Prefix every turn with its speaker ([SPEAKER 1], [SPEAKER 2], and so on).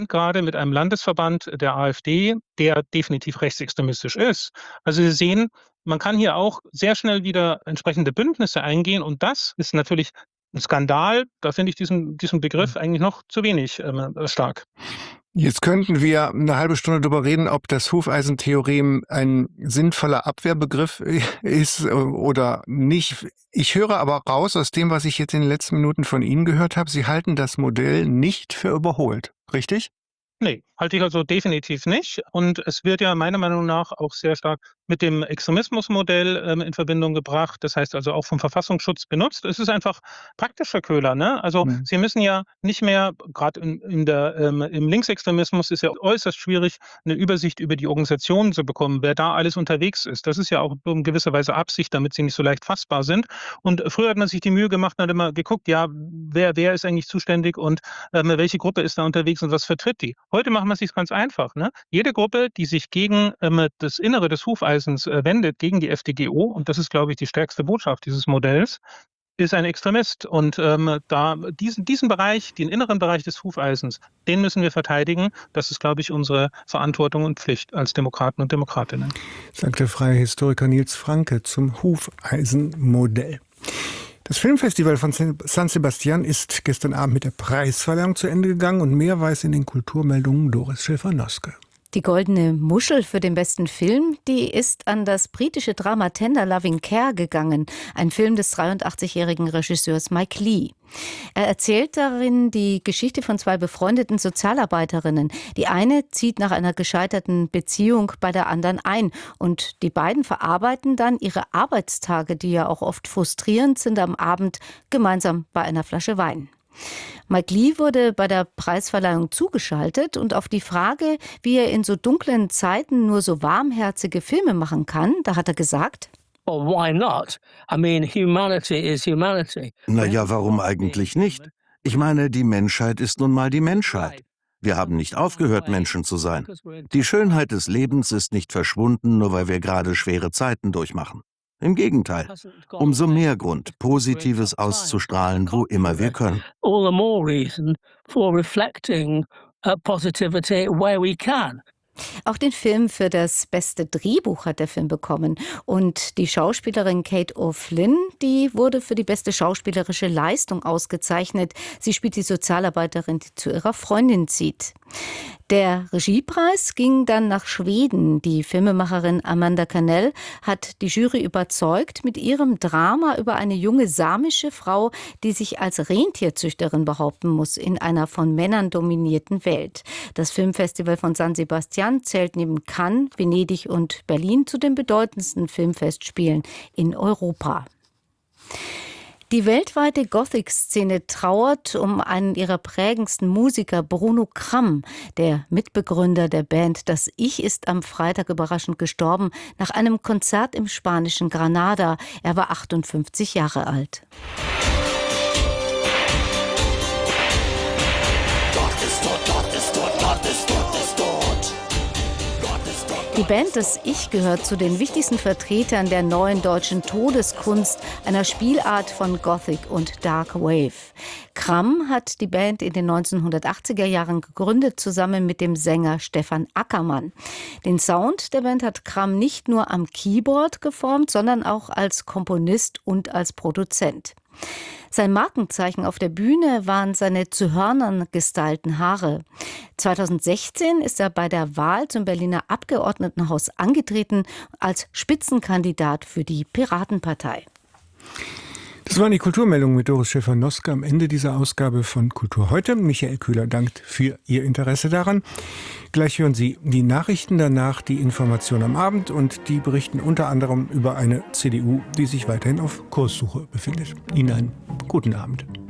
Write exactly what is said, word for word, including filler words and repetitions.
[SPEAKER 1] gerade mit einem Landesverband der AfD, der definitiv rechtsextremistisch ist. Also Sie sehen, man kann hier auch sehr schnell wieder entsprechende Bündnisse eingehen und das ist natürlich 'n Skandal. Da finde ich diesen diesen Begriff eigentlich noch zu wenig, ähm, äh, stark.
[SPEAKER 2] Jetzt könnten wir 'ne halbe Stunde drüber reden, ob das Hufeisentheorem ein sinnvoller Abwehrbegriff i ist oder nicht. Ich höre aber raus aus dem, was ich jetzt in den letzten Minuten von Ihnen gehört habe, Sie halten das Modell nicht für überholt, richtig?
[SPEAKER 1] Ne, halte ich also definitiv nicht. Und es wird ja meiner Meinung nach auch sehr stark mit dem Extremismusmodell, ähm, in Verbindung gebracht. Das heißt also auch vom Verfassungsschutz benutzt. Es ist einfach praktisch, Herr Köhler, ne? Also,
[SPEAKER 2] Mhm.
[SPEAKER 1] Sie müssen ja nicht mehr grad in in der ähm, im Linksextremismus ist ja äußerst schwierig, 'ne Übersicht über die Organisationen zu bekommen, wer da alles unterwegs ist. Das ist ja auch in gewisser Weise Absicht, damit sie nicht so leicht fassbar sind. Und früher hat man sich die Mühe gemacht und hat immer geguckt, ja, wer wer ist eigentlich zuständig und, ähm, welche Gruppe ist da unterwegs und was vertritt die? Heute macht man sich's ganz einfach, ne? Jede Gruppe, die sich gegen, ähm, das Innere des Hufeisens, äh, wendet, gegen die F D G O, und das ist, glaube ich, die stärkste Botschaft dieses Modells, ist ein Extremist. Und, ähm, da diesen diesen Bereich, den inneren Bereich des Hufeisens, den müssen wir verteidigen. Das ist, glaube ich, unsere Verantwortung und Pflicht als Demokraten und Demokratinnen.
[SPEAKER 2] Sagt der freie Historiker Nils Franke zum Hufeisenmodell. Das Filmfestival von San San Sebastian ist gestern Abend mit der Preisverleihung zu Ende gegangen und mehr weiß in den Kulturmeldungen Doris Schäfer-Noske.
[SPEAKER 3] Die Goldene Muschel für den besten Film, die ist an das britische Drama Tender Loving Care gegangen, ein Film des dreiundachtzigjährigen Regisseurs Mike Leigh. Er erzählt darin die Geschichte von zwei befreundeten Sozialarbeiterinnen. Die eine zieht nach einer gescheiterten Beziehung bei der anderen ein und die beiden verarbeiten dann ihre Arbeitstage, die ja auch oft frustrierend sind, am Abend gemeinsam bei einer Flasche Wein. Mike Leigh wurde bei der Preisverleihung zugeschaltet und auf die Frage, wie er in so dunklen Zeiten nur so warmherzige Filme machen kann, da hat er gesagt:
[SPEAKER 4] Well, why not? I mean, humanity is humanity.
[SPEAKER 5] Na ja, warum eigentlich nicht? Ich meine, die Menschheit ist nun mal die Menschheit. Wir haben nicht aufgehört, Menschen zu sein. Die Schönheit des Lebens ist nicht verschwunden, nur weil wir gerade schwere Zeiten durchmachen. Im Gegenteil, umso mehr Grund, Positives auszustrahlen, wo immer wir können.
[SPEAKER 4] All the more reason for reflecting uh, positivity where we can.
[SPEAKER 3] Auch den Film für das beste Drehbuch hat der Film bekommen. Und die Schauspielerin Kate O'Flynn, die wurde für die beste schauspielerische Leistung ausgezeichnet. Sie spielt die Sozialarbeiterin, die zu ihrer Freundin zieht. Der Regiepreis ging dann nach Schweden. Die Filmemacherin Amanda Cannell hat die Jury überzeugt mit ihrem Drama über eine junge samische Frau, die sich als Rentierzüchterin behaupten muss in einer von Männern dominierten Welt. Das Filmfestival von San Sebastian zählt neben Cannes, Venedig und Berlin zu den bedeutendsten Filmfestspielen in Europa. Die weltweite Gothic-Szene trauert um einen ihrer prägendsten Musiker, Bruno Cram. Der Mitbegründer der Band Das Ich ist am Freitag überraschend gestorben nach einem Konzert im spanischen Granada. Er war achtundfünfzig Jahre alt. Die Band Das Ich gehört zu den wichtigsten Vertretern der neuen deutschen Todeskunst, einer Spielart von Gothic und Dark Wave. Cram hat die Band in den neunzehnhundertachtziger Jahren gegründet, zusammen mit dem Sänger Stefan Ackermann. Den Sound der Band hat Cram nicht nur am Keyboard geformt, sondern auch als Komponist und als Produzent. Sein Markenzeichen auf der Bühne waren seine zu Hörnern gestylten Haare. zweitausendsechzehn ist er bei der Wahl zum Berliner Abgeordnetenhaus angetreten als Spitzenkandidat für die Piratenpartei.
[SPEAKER 2] Das waren die Kulturmeldungen mit Doris Schäfer-Noske am Ende dieser Ausgabe von Kultur heute. Michael Köhler dankt für Ihr Interesse daran. Gleich hören Sie die Nachrichten, danach die Information am Abend und die berichten unter anderem über eine C D U, die sich weiterhin auf Kurssuche befindet. Ihnen einen guten Abend.